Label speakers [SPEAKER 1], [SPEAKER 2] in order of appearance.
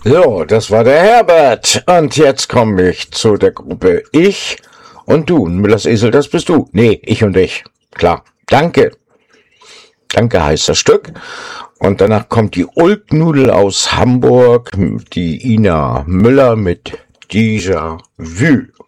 [SPEAKER 1] So, das war der Herbert. Und jetzt komme ich zu der Gruppe Ich und Du. Müllers Esel, das bist du. Nee, ich und ich. Klar. Danke. Danke heißt das Stück. Und danach kommt die Ulknudel aus Hamburg, die Ina Müller mit Déjà Vu.